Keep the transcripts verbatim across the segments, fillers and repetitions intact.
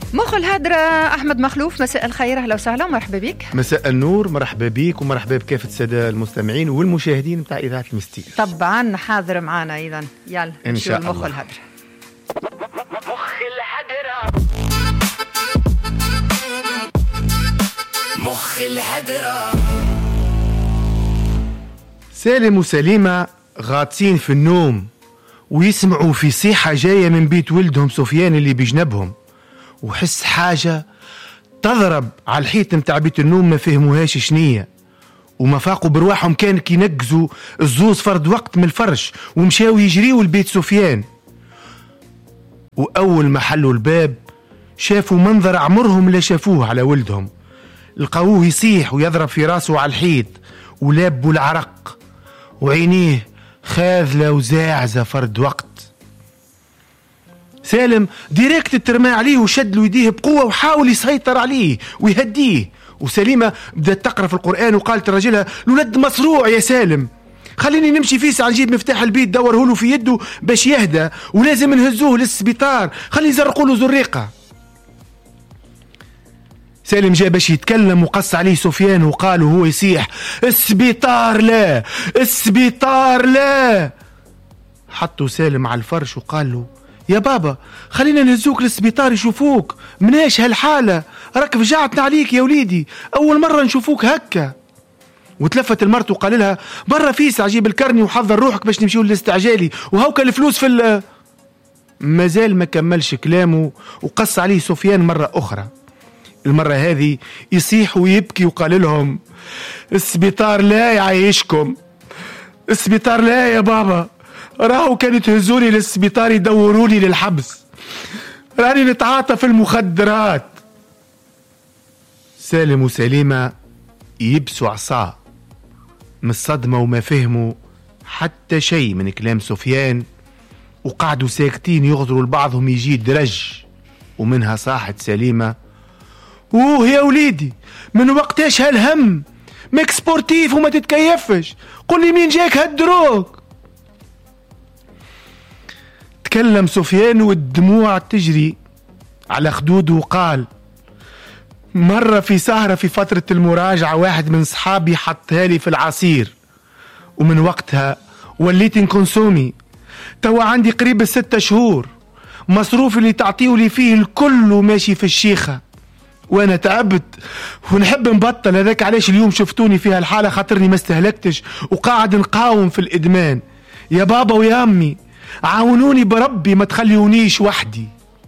مخ الهدرة أحمد مخلوف، مساء الخير، أهلا وسهلا ومرحبا بك. مساء النور، مرحبا بك ومرحبا بكافة السادة المستمعين والمشاهدين بتاع إذاعة المستير. طبعا حاضر معنا إذن، يلا إن شاء الله. مخ الهدرة. مخ الهدرة مخ الهدرة. سالم وسليمة غاطين في النوم ويسمعوا في صيحة جاية من بيت ولدهم سفيان اللي بجنبهم، وحس حاجة تضرب على الحيط متاع بيت النوم، ما فهموهاش شنية، وما فاقوا برواحهم كان كي نقزوا الزوز فرد وقت من الفرش ومشاو يجريوا لبيت سفيان. وأول ما حلوا الباب شافوا منظر عمرهم لا شافوه على ولدهم، لقاوه يصيح ويضرب في راسه على الحيط ولابوا العرق وعينيه خاذلة وزاعزة فرد وقت. سالم ديريكت ترمى عليه وشد له يديه بقوة وحاول يسيطر عليه ويهديه، وسليمة بدأت تقرأ في القرآن وقالت لرجلها: الولد مصروع يا سالم، خليني نمشي فيه ساعة نجيب مفتاح البيت دوره له في يده باش يهدى، ولازم نهزوه للسبيطار، خلي يزرقوا له زريقة. سالم جاء باش يتكلم وقص عليه سفيان وقال وهو يصيح: السبيطار لا، السبيطار لا. حطوا سالم على الفرش وقال له: يا بابا خلينا نهزوك للسبيطار يشوفوك، مناش هالحالة، راك فجعتنا عليك يا وليدي، أول مرة نشوفوك هكا. وتلفت المرت وقال لها: برا فيسع جيب الكرني وحضر روحك باش نمشيو للاستعجالي، وهوكا الفلوس في ال مازال ما كملش كلامه وقص عليه سفيان مرة أخرى. المرة هذه يصيح ويبكي وقال لهم: السبيطار لا يعيشكم، السبيطار لا يا بابا، راهو كانوا تهزوني للسبيطار يدوروني للحبس، راني نتعاطى في المخدرات. سالم وسليمة يبسوا عصا من الصدمة وما فهموا حتى شيء من كلام سفيان، وقعدوا ساكتين يغضروا لبعضهم يجي درج. ومنها صاحت سليمة: اوه يا وليدي، من وقتاش هالهم؟ ماك سبورتيف وما تتكيفش، قل لي مين جاك هالدروك؟ تكلم سفيان والدموع تجري على خدوده وقال: مرة في سهرة في فترة المراجعة واحد من صحابي حطها لي في العصير، ومن وقتها وليت نكونسومي، توا عندي قريب الستة شهور، مصروف اللي تعطيه لي فيه الكل وماشي في الشيخة، وانا تعبت ونحب نبطل. هذاك علاش اليوم شفتوني فيها الحالة، خاطرني ما استهلكتش وقاعد نقاوم في الإدمان. يا بابا ويا أمي عاونوني بربي، ما تخليونيش وحدي.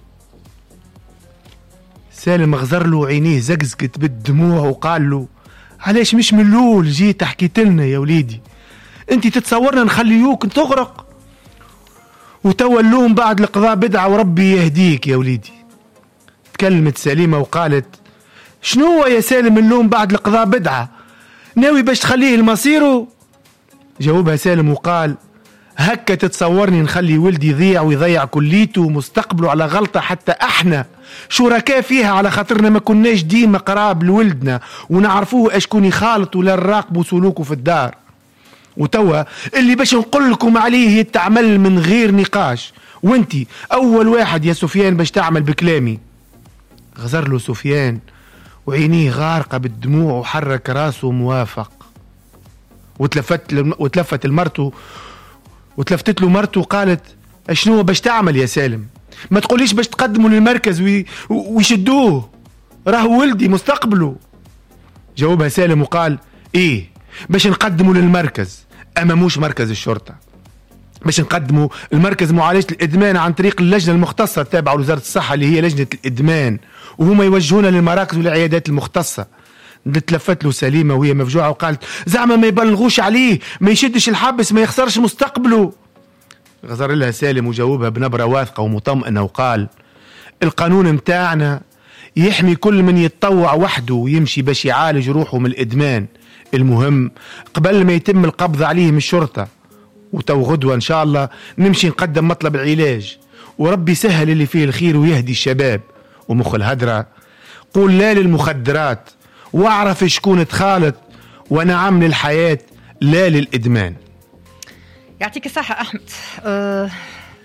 سالم غزر له عينيه زقزقت بالدموع وقال له: علاش مش من الأول جيت حكيت لنا يا وليدي؟ انت تتصورنا نخليوك تغرق؟ وتوا اللوم بعد القضاء بدعة وربي يهديك يا وليدي. تكلمت سليمة وقالت: شنو يا سالم اللوم بعد القضاء بدعة؟ ناوي باش تخليه لمصيره؟ جاوبها سالم وقال: هكا تتصورني نخلي ولدي يضيع ويضيع كليته ومستقبله على غلطة حتى احنا شركاء فيها، على خاطرنا ما كناش ديما قراب لولدنا ونعرفوه اشكون يخالط ولا نراقبوا سلوكه في الدار. وتوا اللي باش نقول لكم عليه يتعمل من غير نقاش، وانتي اول واحد يا سفيان باش تعمل بكلامي. غزر له سفيان وعينيه غارقة بالدموع وحرك راسه موافق. وتلفت وتلفت المرته وتلفتت له مرته وقالت: اشنو باش تعمل يا سالم؟ ما تقوليش باش تقدموا للمركز وي... ويشدوه، راهو ولدي مستقبله. جاوبها سالم وقال: ايه باش نقدموا للمركز، اما موش مركز الشرطة، باش نقدموا المركز معالجة الادمان عن طريق اللجنة المختصة التابعة لوزارة الصحة اللي هي لجنة الادمان، وهما يوجهونا للمراكز والعيادات المختصة. تلفت له سليمة وهي مفجوعة وقالت: زعما ما يبلغوش عليه، ما يشدش الحبس، ما يخسرش مستقبله. غزر لها سالم وجاوبها بنبرة واثقة ومطمئنة وقال: القانون متاعنا يحمي كل من يتطوع وحده ويمشي باش يعالج روحه من الإدمان، المهم قبل ما يتم القبض عليه من الشرطة. وتو غدوة إن شاء الله نمشي نقدم مطلب العلاج، وربي سهل اللي فيه الخير ويهدي الشباب. ومخ الهدرة قول لا للمخدرات، واعرف شكون تخالط، ونعم للحياة لا للإدمان. يعطيك الصحة أحمد. أه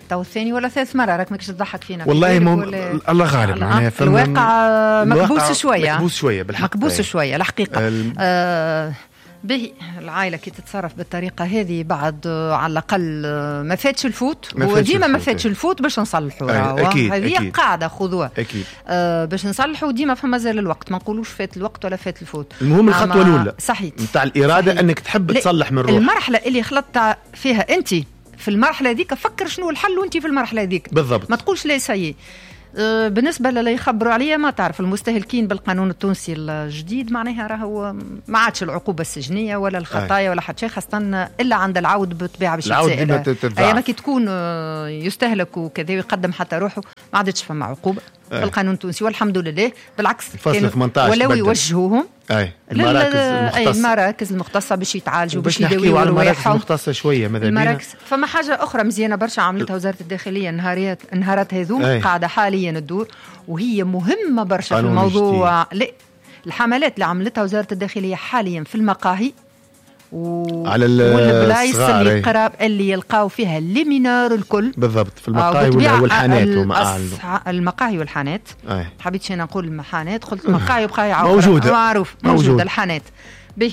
تو الثاني ولا ثالث مرة راك ماكش تضحك فينا والله مم... ولا... الله غالب معناها الواقع مكبوس شوية مكبوس شوية بالحق مكبوس أي. شوية الحقيقة الم... آه... به العائلة كي تتصرف بالطريقة هذه بعد على الأقل ما فاتش الفوت وديما ما فاتش الفوت باش نصلحوا هذه قاعدة خذوها أكيد آه باش نصلحوا ديما فما زال الوقت ما نقولوش فات الوقت ولا فات الفوت المهم الخطوة الأولى صحيح نتاع الإرادة صحيح. أنك تحب تصلح من روح المرحلة اللي خلطت فيها أنت في المرحلة ذيك فكر شنو الحل وأنت في المرحلة ذيك بالضبط ما تقولش لا سيء بالنسبة للي يخبروا عليا ما تعرف المستهلكين بالقانون التونسي الجديد معناها راهو ما عادش العقوبة السجنية ولا الخطايا ولا حتى شيء خاصة إلا عند العود بالطبيعة باش يتسائل أيام كي تكون يستهلك وكذا ويقدم حتى روحه ما عادتش فما عقوبة في القانون التونسي والحمد لله بالعكس ولو يوجهوهم اي المراكز المختصة اي المراكز المختصة باش يتعالجوا باش يداويوا على المراكز المختصة شوية ماذا بينا المراكز فما حاجة أخرى مزيانة برشا عملتها وزارة الداخلية نهاريات نهارات هذوم قاعدة حاليا الدور وهي مهمة برشا في الموضوع لا الحملات اللي عملتها وزارة الداخلية حاليا في المقاهي و... على والبلايص اللي قراب اللي يلقاو فيها الليمينار الكل بالضبط في المقاهي والحانات وما المقاهي والحانات أي. حبيتش انا نقول المحانات قلت مقاهي وبقاهي موجودة معروف موجودة موجود. الحانات به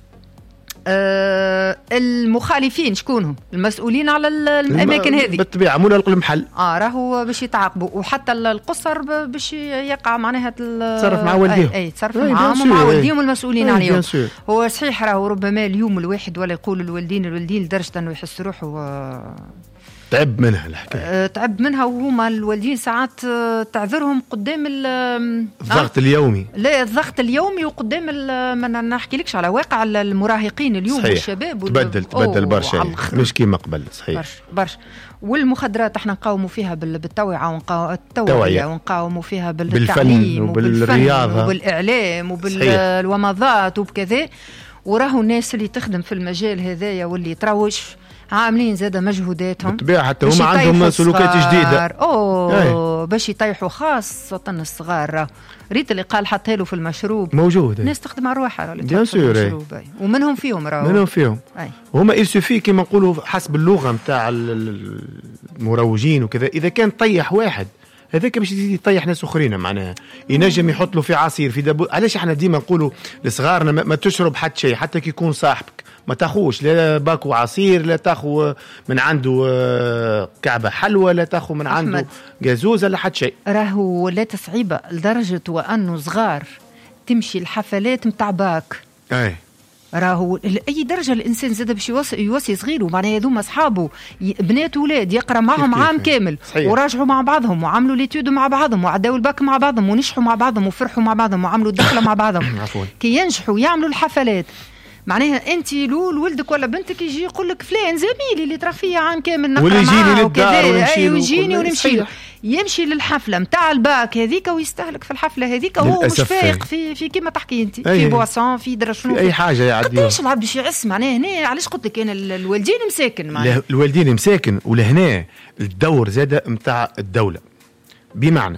آه المخالفين شكونهم المسؤولين على الاماكن هذه بالطبيعه مو المحل اه راهو باش يتعاقبوا وحتى القصر باش يقع معناها تصرف مع والديهم اي تصرف معاهم ومع والديهم المسؤولين عليهم هو صحيح راهو ربما اليوم الواحد ولا يقول الوالدين الوالدين لدرجه انه يحس روحه و... تعب منها الحكايه أه تعب منها وهما الوالدين ساعات أه تعذرهم قدام الضغط أه؟ اليومي لا الضغط اليومي وقدام ما نحكي لكش على واقع المراهقين اليوم صحيح. والشباب تبدل تبدل برشا مش كيما قبل صحيح برشا برشا والمخدرات احنا نقاوموا فيها بالتوعيه والتوعيه ونقاوموا فيها بالتعليم وبالرياضه وبالاعلام وبالومضات وبكذا وراهو الناس اللي تخدم في المجال هذايا واللي تروج عاملين زاده مجهوداتهم بالطبيعه حتى هما عندهم سلوكات جديده اوه باش يطيحوا خاصه الصغار ريت اللي قال حتى له في المشروب موجود الناس تخدم على روحها بيان سور ومنهم فيهم راهو منهم فيهم هما يسوفي كما نقولوا حسب اللغه نتاع المروجين وكذا اذا كان طيح واحد هذاك باش يزيد يطيح ناس اخرين معناها ينجم يحط له في عصير في دبو علاش احنا ديما نقولوا لصغارنا ما تشرب حتى شيء حتى كي يكون صاحبك ما تاخوش لا باكو عصير لا تاخو من عنده كعبة حلوة لا تاخو من عنده جازوزة لا حتى شيء راهو لا تصعيبة لدرجة وأنه صغار تمشي الحفلات متاع باك أي راهو أي درجة الإنسان زاد باش يوصي, يوصي صغيره معناها هذوما أصحابه بنات ولاد يقرأ معهم عام كامل صحيح. وراجعوا مع بعضهم وعملوا ليتيود مع بعضهم وعداوا الباك مع بعضهم ونجحوا مع بعضهم وفرحوا مع بعضهم وعملوا الدخلة مع بعضهم كي ينجحوا يعملوا الحفلات معناها انت لول ولدك ولا بنتك يجي يقول لك فلان زميلي اللي ترى فيا عام كامل نقرا معاه وكذا ويجيني ونمشي له يمشي للحفله نتاع الباك هذيك ويستهلك في الحفله هذيك وهو مش فايق في في كيما تحكي انت في بواسون في درا شنو في اي حاجه يعدي قداش العبد باش يعس معناها هنا علاش قلت لك انا الوالدين مساكن معناها الوالدين مساكن ولهنا الدور زاده نتاع الدوله بمعنى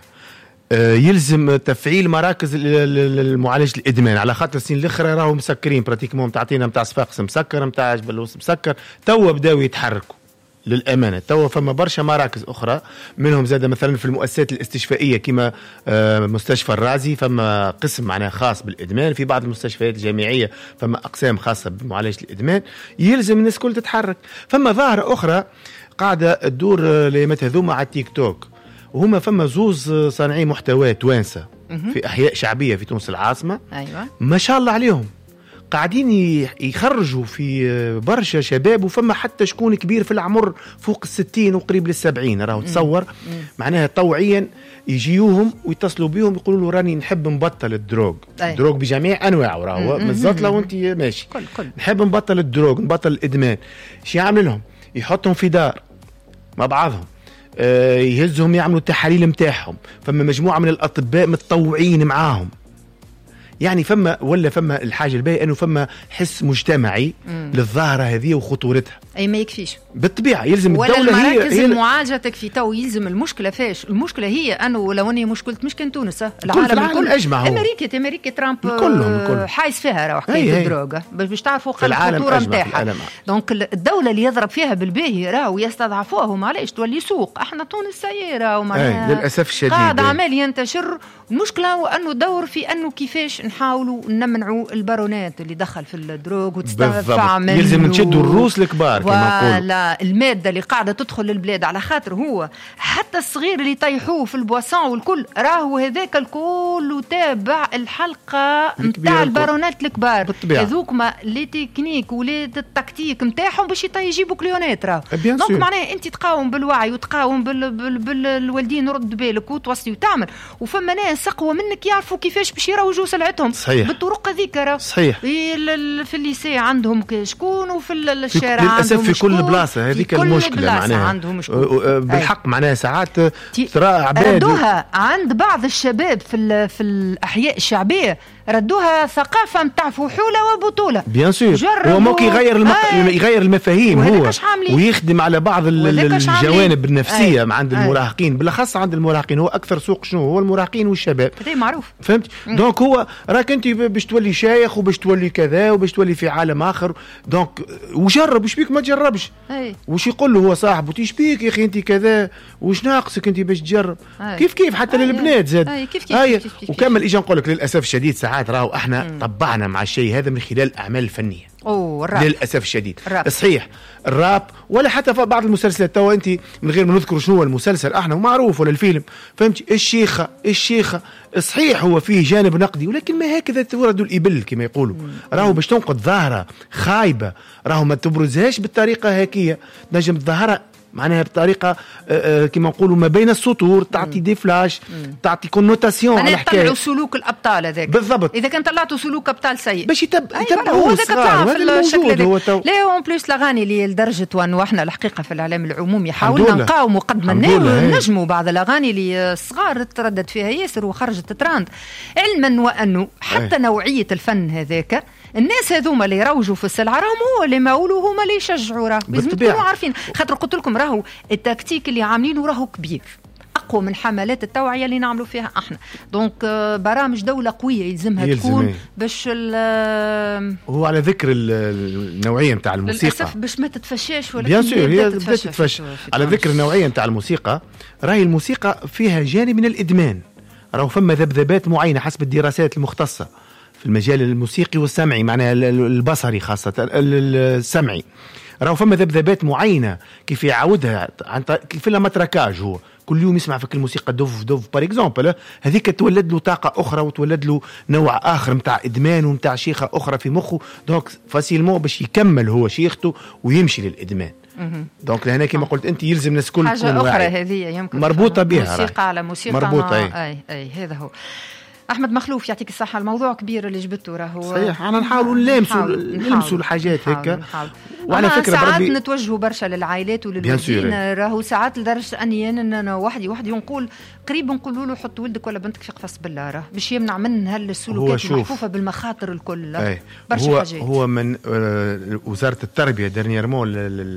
يلزم تفعيل مراكز المعالجة الإدمان على خاطر السنين الأخرى راهو مسكرين براتيكمون تعطينا متاع صفاقس مسكر متاع جبل وسط مسكر توا بداو يتحركوا للأمانة توا فما برشا مراكز أخرى منهم زاد مثلا في المؤسسات الاستشفائية كما مستشفى الرازي فما قسم معناه خاص بالإدمان في بعض المستشفيات الجامعية فما أقسام خاصة بمعالجة الإدمان يلزم الناس كل تتحرك فما ظاهرة أخرى قاعدة تدور ليمت هذوما على التيك توك وهما فما زوز صانعي محتوى توانسة في أحياء شعبية في تونس العاصمة أيوة. ما شاء الله عليهم قاعدين يخرجوا في برشا شباب وفما حتى شكون كبير في العمر فوق الستين وقريب للسبعين راهو تصور معناها طوعيا يجيوهم ويتصلوا بيهم يقولوا له راني نحب نبطل الدروغ الدروغ بجميع أنواعه راهو بالضبط لو أنت ماشي كل كل. نحب نبطل الدروغ نبطل الإدمان شو يعمل لهم يحطهم في دار مع بعضهم يهزهم يعملوا تحاليل متاعهم فما مجموعة من الأطباء متطوعين معاهم يعني فما ولا فما الحاجه الباهيه انه فما حس مجتمعي مم. للظاهره هذه وخطورتها. اي ما يكفيش بالطبيعه، يلزم ولا الدوله هي المراكز هي المعالجه تكفي. تو يلزم المشكله فاش المشكله هي انه لو اني مشكله مش كان تونس العالم, العالم الكل اجمع. امريكا امريكا ترامب كلهم حايس فيها راه حكايه الدروغ باش تعرفوا الخطوره نتاعها. دونك الدوله اللي يضرب فيها بالباهي راهو يستضعفوهم علاش تولي سوق. احنا تونس سياره ومعناها للاسف الشديد قاعد عمال ينتشر. المشكله هو انه دور في انه كيفاش نحاولوا نمنعوا البارونات اللي دخل في الدروغ وتستنفع منه. يلزم نشدوا الروس الكبار كما نقولوا. لا الماده اللي قاعده تدخل للبلاد على خاطر هو حتى الصغير اللي يطيحوه في البواسون والكل راهو هذاك الكل تابع الحلقه نتاع البارونات الكبار. هذوك ما لي تكنيك ولي التكتيك نتاعهم باش يجيبوا كليونات راهو. دونك معناها انت تقاوم بالوعي وتقاوم بالوالدين بال... رد بالك وتوصي وتعمل. وفما ناس اقوى منك يعرفوا كيفاش باش يروجوا سلعتهم صحيح. بالطرق هذيك راه صحيح. في الليسي عندهم شكون وفي الشارع للاسف عندهم في كل بلاصه هذيك المشكله معناها عندهم بالحق. معناها ساعات ترى عباد ردوها عند بعض الشباب في في الاحياء الشعبيه ردوها ثقافه نتاع فحوله وبطوله. بيان سور هو ممكن يغير المق... يغير المفاهيم هو ويخدم على بعض الجوانب النفسيه آه. عند المراهقين بالاخص عند المراهقين. هو اكثر سوق شنو هو المراهقين والشباب هذا معروف. فهمت؟ دونك هو راك انت باش تولي شيخ وباش تولي كذا وباش تولي في عالم اخر. دونك وجرب وش بيك ما تجربش أي. وش يقول له هو صاحبه تيش بيك يا اخي انت كذا وش ناقصك انت باش تجرب. أي. كيف كيف حتى أي. للبنات زاد أي. كيف كيف, كيف, كيف, كيف وكمل اجى نقول لك للاسف الشديد ساعات راهو احنا مم. طبعنا مع الشيء هذا من خلال الاعمال الفنيه. اوه الراب. للاسف الشديد الراب. صحيح الراب ولا حتى في بعض المسلسلات. تو انت من غير ما نذكر شنو هو المسلسل احنا معروف ولا الفيلم فهمت الشيخه الشيخه صحيح هو فيه جانب نقدي ولكن ما هكذا تورد الإبل كما يقولوا. راهو باش تنقد ظاهره خايبه راهو ما تبرزهاش بالطريقه هكيه. نجم تظهرها معناها بطريقه كما نقولوا ما بين السطور تعطي دي فلاش تعطي كونوتاسيون على الحكايه. طلعوا سلوك الابطال هذاك بالضبط. اذا كان طلعتوا سلوك ابطال سيء باش يتب... يتبعوا الصغار هذا الموجود هو تو. لا اون بليس الاغاني اللي لدرجه وانه احنا الحقيقه في الاعلام العمومي حاولنا نقاوموا قد ما نجموا بعض الاغاني اللي الصغار تردد فيها ياسر وخرجت تراند علما وانه حتى نوعيه الفن هذاك الناس هذوما اللي يروجوا في السلعه راهم هو اللي ماولوا هما اللي يشجعوا راه لازم تكونوا عارفين. خاطر قلت لكم راهو التكتيك اللي عاملينه راهو كبير اقوى من حملات التوعيه اللي نعملوا فيها احنا. دونك برامج دوله قويه يلزمها يلزم تكون باش هو على ذكر النوعيه نتاع الموسيقى للاسف باش ما تتفشاش ولا بيان سور هي بدات تتفش. على ذكر النوعيه نتاع الموسيقى راهي الموسيقى فيها جانب من الادمان. راهو فما ذبذبات معينه حسب الدراسات المختصه في المجال الموسيقي والسمعي معناها البصري خاصة السمعي. راهو فما ذبذبات معينة كيف يعودها عن كيف لما تركاج هو كل يوم يسمع فيك الموسيقى دوف دوف بار اكزومبل هذيك تولد له طاقة أخرى وتولد له نوع آخر متاع إدمان ومتاع شيخة أخرى في مخه. دونك فاسيلمون باش يكمل هو شيخته ويمشي للإدمان. دونك لهنا كما قلت أنت يلزم الناس كل حاجة أخرى هذه يمكن مربوطة بها موسيقى على موسيقى مربوطة أي. أي أي هذا هو. أحمد مخلوف يعطيك الصحة. الموضوع كبير اللي جبته راهو صحيح. أنا نحاولوا نلمسوا نلمسوا الحاجات هيك. وعلى فكرة ساعات نتوجهوا برشا للعائلات وللوالدين راهو ساعات لدرجة أني أنا وحدي وحدي نقول قريب نقولوا له حط ولدك ولا بنتك في قفص بالله راه باش يمنع من هالسلوكات المحفوفة بالمخاطر الكل. برشا هو حاجات. هو من وزارة التربية ديرنييرمون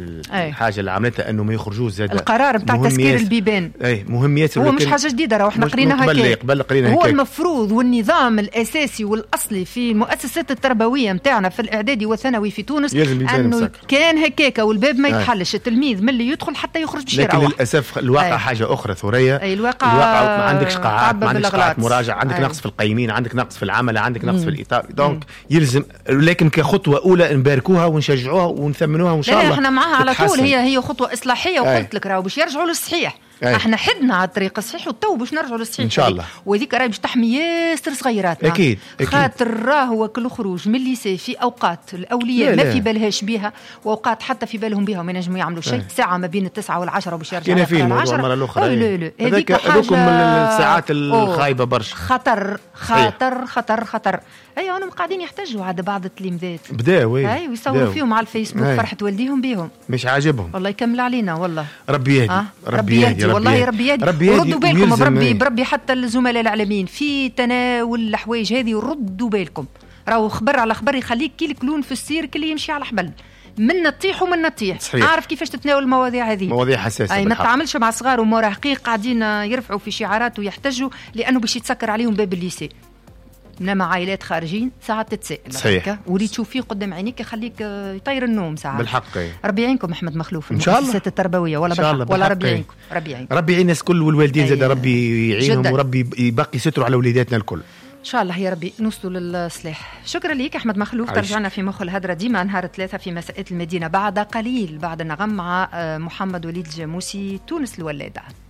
الحاجة اللي عملتها أنه ما يخرجوش زاد القرار بتاع تسكير البيبان. أي مهميات هو مش حاجة جديدة راهو احنا قريناها هكا. هو المفروض والنظام الأساسي والأصلي في المؤسسات التربوية متاعنا في الإعدادي والثانوي في تونس أنه كان هكاك والباب ما يتحلش. التلميذ من اللي يدخل حتى يخرج باش يروح. لكن للأسف الواقع أي. حاجة أخرى ثريا. أي الواقع, الواقع ما عندكش قاعات ما عندكش قاعات مراجعة عندك أي. نقص في القيمين عندك نقص في العمل عندك نقص مم. في الإطار. دونك يلزم لكن كخطوة أولى نباركوها ونشجعوها ونثمنوها وإن شاء الله احنا معها على طول. هي هي خطوة إصلاحية وقلت لك راهو باش يرجعوا للصحيح. أي. احنا حدنا على الطريق الصحيح وتو باش نرجعوا للصحيح ان شاء الله. وذيك راهي باش تحمي ياسر صغيراتنا اكيد, أكيد. خاطر راهو كل خروج من الليسي في اوقات الاولياء لا ما لا. في بالهاش بها واوقات حتى في بالهم بها وما ينجموا يعملوا شيء. ساعه ما بين التسعة والعشرة باش يرجعوا في الموضوع المره الاخرى. لا لا هذيك هذوكم الساعات الخايبه برشا. خطر خطر خطر خطر. ايوه انا قاعدين يحتجوا على بعض التلاميذات بداوا اي ويصوروا فيهم على الفيسبوك فرحه والديهم بهم مش عاجبهم. والله يكمل علينا والله. ربي يهدي آه؟ ربي يهدي والله ربي يهدي. ربي ردوا بالكم بربي بربي حتى الزملاء الاعلاميين في تناول الحوايج هذه، ردوا بالكم. راهو خبر على خبر يخليك كي الكلون في السير اللي يمشي على حبل، من نطيح ومن نطيح. اعرف كيفاش تتناول المواضيع هذه، مواضيع حساسه. اي ما تتعاملش مع صغار ومراهقين قاعدين يرفعوا في شعارات ويحتجوا لانه باش يتسكر عليهم باب الليسي. انما عائلات خارجين ساعات تتسائل صحيح، واللي تشوفيه قدام عينيك يخليك يطير النوم ساعات بالحق. ربي يعينكم احمد مخلوف ان شاء الله التربويه ولا بالحق ولا ربي يعينكم. ربي يعينكم، ربي يعين الناس الكل والوالدين زاد ربي يعينهم وربي يبقي ستر على وليداتنا الكل ان شاء الله يا ربي نوصلوا للصلاح. شكرا ليك احمد مخلوف. ترجعنا في مخ الهدرة ديما نهار ثلاثة في مساءات المدينة بعد قليل بعد النغم مع محمد وليد الجاموسي تونس الولادة.